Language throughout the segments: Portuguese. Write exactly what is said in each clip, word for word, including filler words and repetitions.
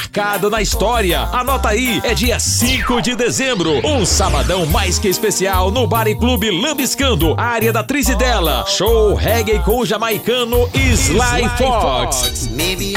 marcado na história. Anota aí, é dia cinco de dezembro, um sabadão mais que especial no Bar e Clube Lambiscando, área da Trizidela. Show reggae com o jamaicano Sly Fox.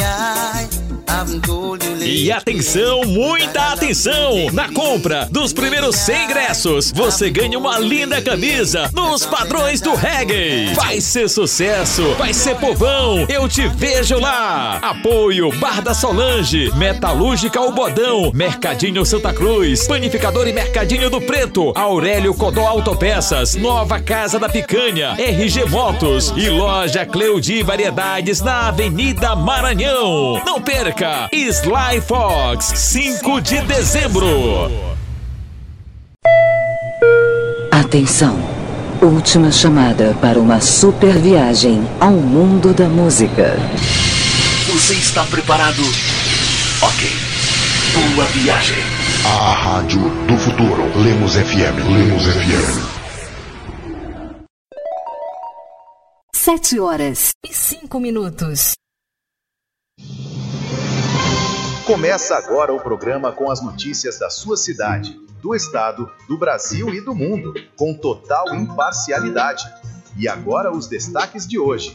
E atenção, muita atenção! Na compra dos primeiros cem ingressos, você ganha uma linda camisa nos padrões do reggae. Vai ser sucesso, vai ser povão, eu te vejo lá. Apoio Bar da Solange, Metalúrgica O Bodão, Mercadinho Santa Cruz, Panificador e Mercadinho do Preto, Aurélio Codó Autopeças, Nova Casa da Picanha, R G Motos e Loja Cleudi Variedades na Avenida Maranhão. Não perca! Sly Fox, cinco de dezembro. Atenção! Última chamada para uma super viagem ao mundo da música. Você está preparado? Ok. Boa viagem. A Rádio do Futuro. Lemos F M. Lemos F M. Sete horas e cinco minutos. Começa agora o programa com as notícias da sua cidade, do estado, do Brasil e do mundo, com total imparcialidade. E agora os destaques de hoje.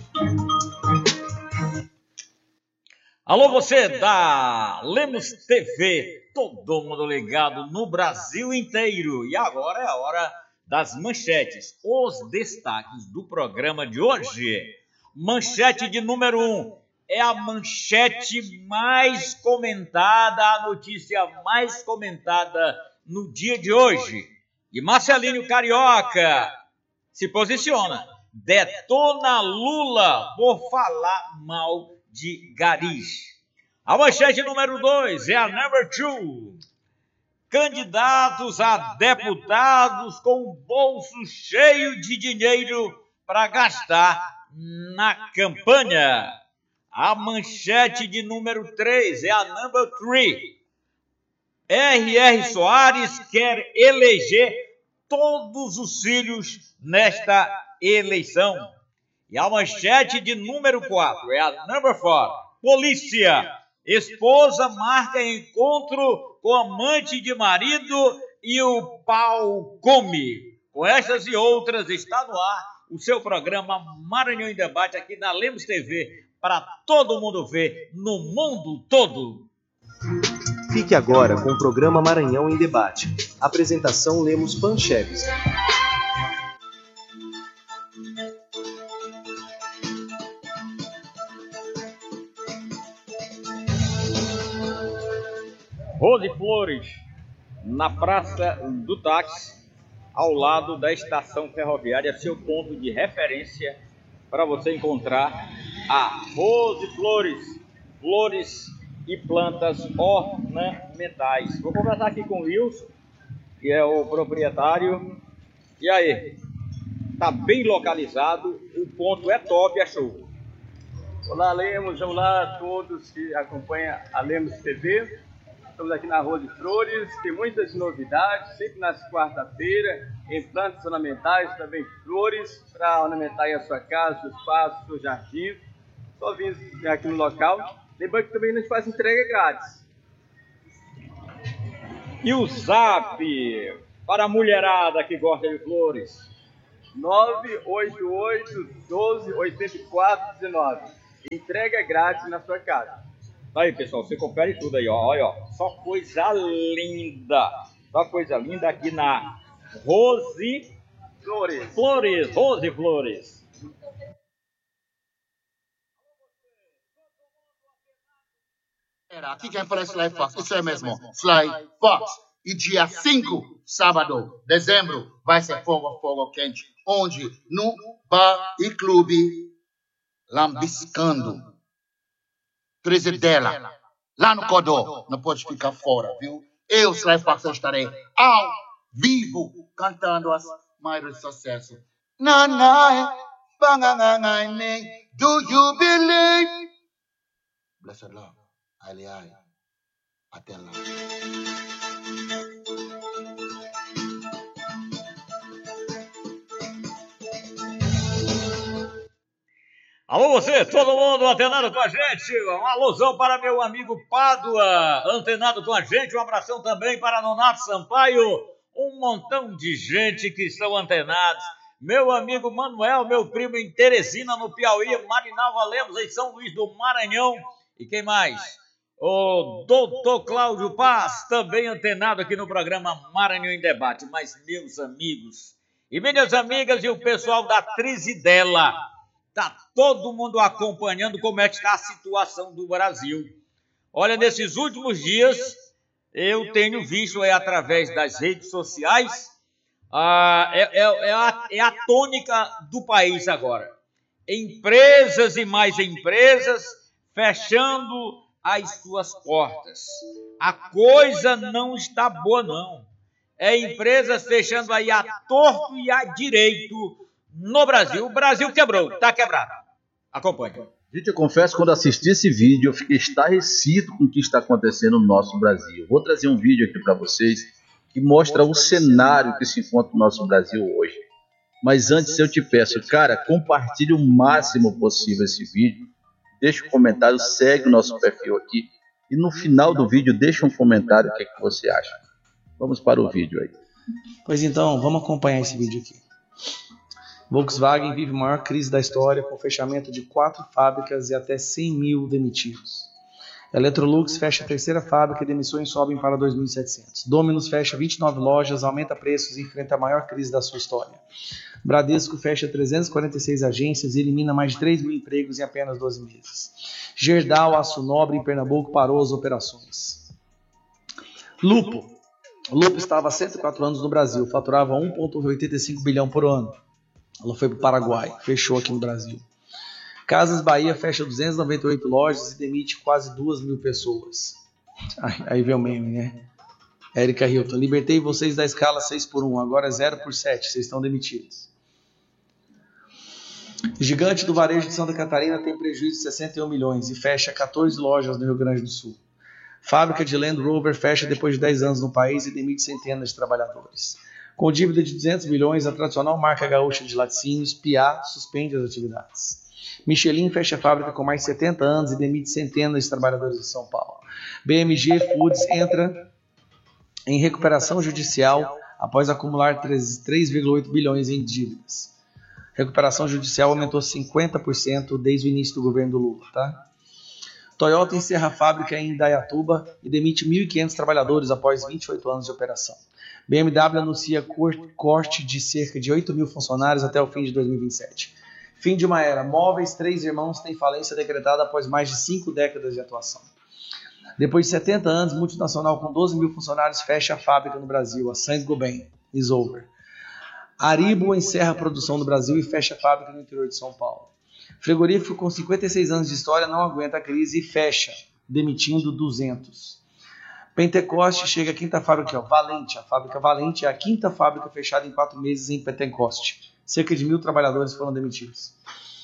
Alô, você da Lemos T V, todo mundo ligado no Brasil inteiro. E agora é a hora das manchetes, os destaques do programa de hoje. Manchete de número um. É a manchete mais comentada, a notícia mais comentada no dia de hoje. E Marcelinho Carioca se posiciona, detona Lula por falar mal de Garis. A manchete número dois é a number two. Candidatos a deputados com o bolso cheio de dinheiro para gastar na campanha. A manchete de número três é a number three. R R. Soares quer eleger todos os filhos nesta eleição. E a manchete de número quatro é a number four. Polícia. Esposa marca encontro com amante de marido e o pau come. Com estas e outras está no ar o seu programa Maranhão em Debate aqui na Lemos T V. Para todo mundo ver no mundo todo. Fique agora com o programa Maranhão em Debate. Apresentação Lemos Pancheves. Rose Flores, na Praça do Táxi, ao lado da estação ferroviária, seu ponto de referência para você encontrar a Rose Flores, flores e plantas ornamentais. Vou conversar aqui com o Wilson, que é o proprietário. E aí? Tá bem localizado, o ponto é top, é show. Olá, Lemos, olá a todos que acompanham a Lemos T V. Estamos aqui na Rose Flores, tem muitas novidades, sempre nas quarta-feiras, em plantas ornamentais, também flores, para ornamentar aí a sua casa, seu espaço, seu jardim. Só vim aqui no local. Lembrando que também a gente faz entrega grátis. E o zap para a mulherada que gosta de flores? nove oito oito, doze, oitenta e quatro, dezenove. Entrega grátis na sua casa. Aí, pessoal, você confere tudo aí, ó. Olha, ó. Só coisa linda. Só coisa linda aqui na Rose Flores. Flores, Rose Flores. Aqui quem fala é Sly Fox, isso é mesmo, Sly Fox. E dia cinco, sábado, dezembro, vai ser fogo, fogo quente. Onde? No Bar e Clube Lambiscando. Trizidela. Lá no Codó. Não pode ficar fora, viu? Eu, Sly Fox, eu estarei ao vivo cantando as maiores sucessos. Na, na, banganganganei, do you believe? Blessed love. Ali, ali. Até lá. Alô você, todo mundo antenado com a gente, um alusão para meu amigo Pádua, antenado com a gente, um abração também para Nonato Sampaio, um montão de gente que estão antenados, meu amigo Manuel, meu primo em Teresina, no Piauí, Marinalva Lemos, em São Luís do Maranhão, e quem mais? O doutor Cláudio Paz, também antenado aqui no programa Maranhão em Debate, mas meus amigos e minhas amigas e o pessoal da Trizidela, está todo mundo acompanhando como é que está a situação do Brasil. Olha, nesses últimos dias, eu tenho visto aí, através das redes sociais, ah, é, é, é, a, é a tônica do país agora. Empresas e mais empresas fechando as suas portas. A coisa não está boa, não. É empresas fechando aí a torto e a direito no Brasil. O Brasil quebrou, está quebrado. Acompanhe. Gente, eu confesso, quando assisti esse vídeo, eu fiquei estarrecido com o que está acontecendo no nosso Brasil. Vou trazer um vídeo aqui para vocês que mostra o cenário que se encontra no nosso Brasil hoje. Mas antes eu te peço, cara, compartilhe o máximo possível esse vídeo. Deixa um comentário, segue o nosso perfil aqui. E no final do vídeo, deixa um comentário o que, é que você acha. Vamos para o vídeo aí. Pois então, vamos acompanhar esse vídeo aqui. Volkswagen vive a maior crise da história com o fechamento de quatro fábricas e até cem mil demitidos. Electrolux fecha a terceira fábrica e demissões sobem para dois mil e setecentos. Domino's fecha vinte e nove lojas, aumenta preços e enfrenta a maior crise da sua história. Bradesco fecha trezentas e quarenta e seis agências e elimina mais de três mil empregos em apenas doze meses. Gerdau, Aço Nobre, em Pernambuco, parou as operações. Lupo. O Lupo estava há cento e quatro anos no Brasil, faturava um vírgula oitenta e cinco bilhão por ano. Ela foi para o Paraguai, fechou aqui no Brasil. Casas Bahia fecha duzentas e noventa e oito lojas e demite quase duas mil pessoas. Aí, aí vem o meme, né? Érica Hilton, libertei vocês da escala seis por um, agora é zero por sete, vocês estão demitidos. Gigante do varejo de Santa Catarina tem prejuízo de sessenta e um milhões e fecha quatorze lojas no Rio Grande do Sul. Fábrica de Land Rover fecha depois de dez anos no país e demite centenas de trabalhadores. Com dívida de duzentos milhões, a tradicional marca gaúcha de laticínios, Piá, suspende as atividades. Michelin fecha a fábrica com mais de setenta anos e demite centenas de trabalhadores de São Paulo. B M G Foods entra em recuperação judicial após acumular três vírgula oito bilhões em dívidas. Recuperação judicial aumentou cinquenta por cento desde o início do governo do Lula, tá? Toyota encerra a fábrica em Indaiatuba e demite mil e quinhentos trabalhadores após vinte e oito anos de operação. B M W anuncia corte de cerca de oito mil funcionários até o fim de dois mil e vinte e sete. Fim de uma era. Móveis, Três Irmãos tem falência decretada após mais de cinco décadas de atuação. Depois de setenta anos, multinacional com doze mil funcionários fecha a fábrica no Brasil. A Saint-Gobain is over. Aribo encerra a produção no Brasil e fecha a fábrica no interior de São Paulo. Frigorífico com cinquenta e seis anos de história não aguenta a crise e fecha, demitindo duzentos. Pentecoste chega a quinta fábrica, aqui, ó, Valente. A fábrica Valente é a quinta fábrica fechada em quatro meses em Pentecoste. Cerca de mil trabalhadores foram demitidos.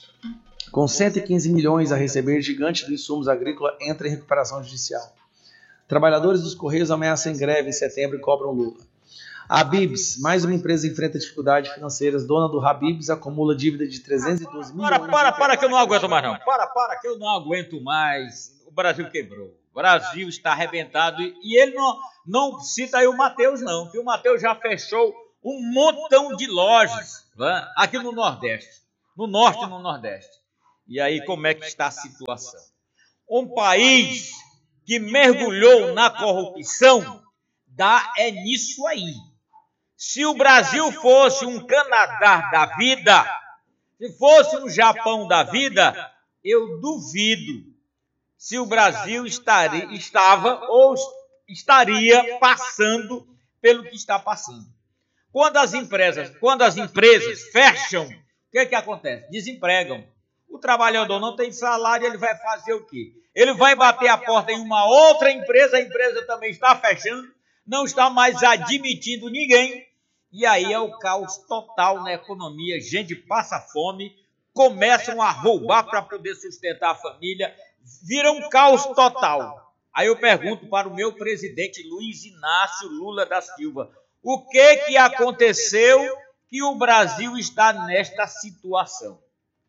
Com cento e quinze milhões a receber, gigante dos insumos agrícolas entra em recuperação judicial. Trabalhadores dos Correios ameaçam em greve em setembro e cobram Lula. Habib's, mais uma empresa enfrenta dificuldades financeiras. Dona do Habib's acumula dívida de trezentos e doze milhões. Para, para, para que eu não aguento mais não. Para, para que eu não aguento mais. O Brasil quebrou. O Brasil está arrebentado e ele não, não cita aí o Matheus não, que o Matheus já fechou um montão de lojas, né, aqui no Nordeste, no Norte e no Nordeste. E aí como é que está a situação? Um país que mergulhou na corrupção, dá é nisso aí. Se o Brasil fosse um Canadá da vida, se fosse um Japão da vida, eu duvido se o Brasil estaria, estava ou estaria passando pelo que está passando. Quando as empresas, quando as empresas fecham, o que, que acontece? Desempregam. O trabalhador não tem salário, ele vai fazer o quê? Ele vai bater a porta em uma outra empresa, a empresa também está fechando, não está mais admitindo ninguém, e aí é o caos total na economia. Gente passa fome, começam a roubar para poder sustentar a família, vira um caos total. Aí eu pergunto para o meu presidente Luiz Inácio Lula da Silva, o que que aconteceu que o Brasil está nesta situação?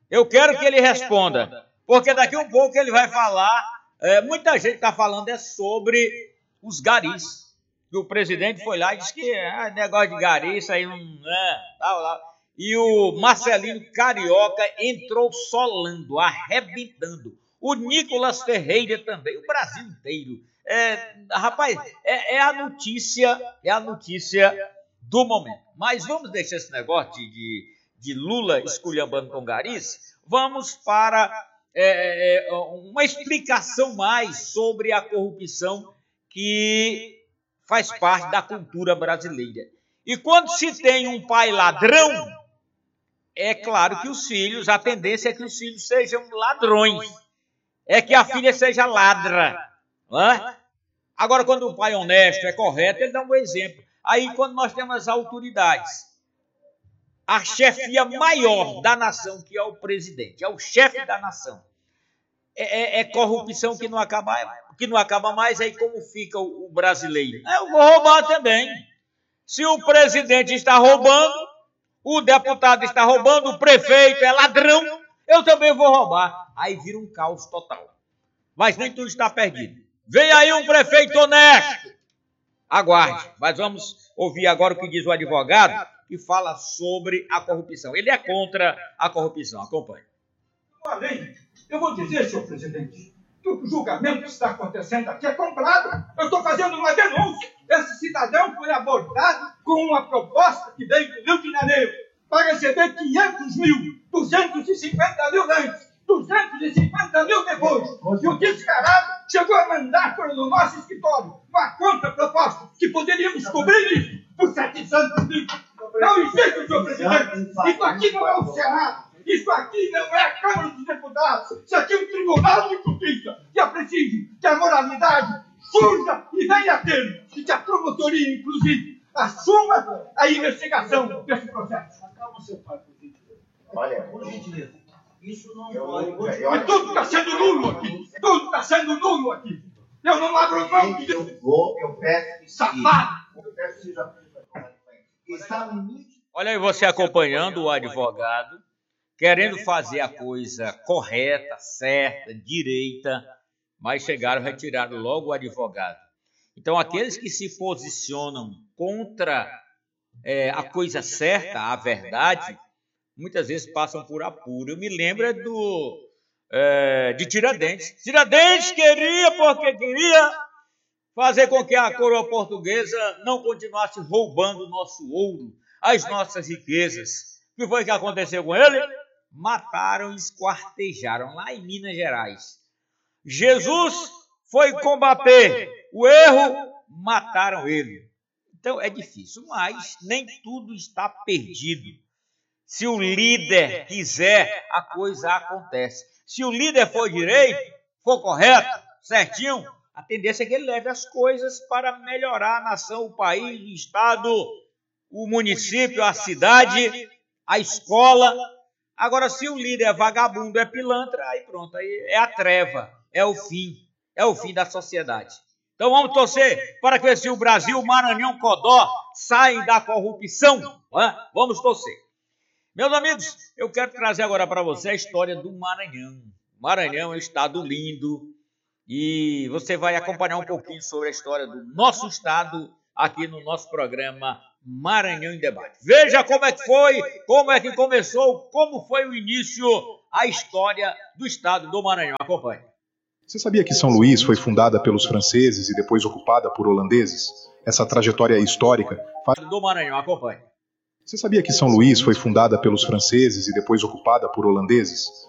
Eu quero que ele responda, porque daqui a um pouco ele vai falar, é, muita gente está falando é sobre os garis. Que o presidente foi lá e disse que é negócio de gari, isso aí não é, tal, tal. E o Marcelino Carioca entrou solando, arrebentando. O Nicolas Ferreira também, o Brasil inteiro. É, rapaz, é, é a notícia, é a notícia do momento. Mas vamos deixar esse negócio de, de, de Lula esculhambando com garis. Vamos para é, uma explicação mais sobre a corrupção que faz parte da cultura brasileira. E quando se tem um pai ladrão, é claro que os filhos, a tendência é que os filhos sejam ladrões. É que a filha seja ladra. Não é? Agora, quando o pai é honesto, é correto, ele dá um exemplo. Aí, quando nós temos as autoridades, a chefia maior da nação, que é o presidente, é o chefe da nação, é, é, é corrupção que não acaba, que não acaba mais, aí como fica o, o brasileiro? Eu vou roubar também. Se o presidente está roubando, o deputado está roubando, o prefeito é ladrão, eu também vou roubar. Aí vira um caos total. Mas nem tudo está perdido. Vem aí um prefeito honesto. Aguarde. Mas vamos ouvir agora o que diz o advogado, que fala sobre a corrupção. Ele é contra a corrupção. Acompanhe. Além, eu vou dizer, senhor presidente, que o julgamento que está acontecendo aqui é comprado. Eu estou fazendo uma denúncia. Esse cidadão foi abordado com uma proposta que veio do Rio de Janeiro para receber quinhentos mil, duzentos e cinquenta mil antes, duzentos e cinquenta mil depois. E o descarado chegou a mandar para o nosso escritório uma contra-proposta que poderíamos cobrir isso por setecentos mil. Não existe, senhor presidente. Isso aqui não é o Senado. Isso aqui não é a Câmara dos Deputados. Isso aqui é um Tribunal de Justiça que exige que a moralidade surja e venha a ter. E que a promotoria, inclusive, assuma a investigação desse processo. Acalma seu pai, por gentileza. Olha, por gentileza. Isso não pode. E tudo está sendo nulo aqui. Tudo está sendo nulo aqui. Eu não abro mão de... Eu vou, eu peço que... Safado! Eu peço que seja... Está no limite. Olha aí você acompanhando o advogado, querendo fazer a coisa correta, certa, direita, mas chegaram, retiraram logo o advogado. Então, aqueles que se posicionam contra é, a coisa certa, a verdade, muitas vezes passam por apuro. Eu me lembro do, é, de Tiradentes. Tiradentes queria, porque queria fazer com que a coroa portuguesa não continuasse roubando o nosso ouro, as nossas riquezas. O que foi que aconteceu com ele? Mataram e esquartejaram lá em Minas Gerais. Jesus foi combater o erro, mataram ele. Então é difícil, mas nem tudo está perdido. Se o líder quiser, a coisa acontece. Se o líder for direito, for correto, certinho, a tendência é que ele leve as coisas para melhorar a nação, o país, o estado, o município, a cidade, a escola. Agora, se o líder é vagabundo, é pilantra, aí pronto, aí é a treva, é o fim, é o fim da sociedade. Então vamos torcer para que se o Brasil, Maranhão, Codó saem da corrupção, né? Vamos torcer. Meus amigos, eu quero trazer agora para você a história do Maranhão. O Maranhão é um estado lindo e você vai acompanhar um pouquinho sobre a história do nosso estado aqui no nosso programa Maranhão em Debate. Veja como é que foi, como é que começou, como foi o início, a história do estado do Maranhão. Acompanhe. Você sabia que São Luís foi fundada pelos franceses e depois ocupada por holandeses? Essa trajetória histórica faz... do Maranhão. Acompanhe. Você sabia que São Luís foi fundada pelos franceses e depois ocupada por holandeses?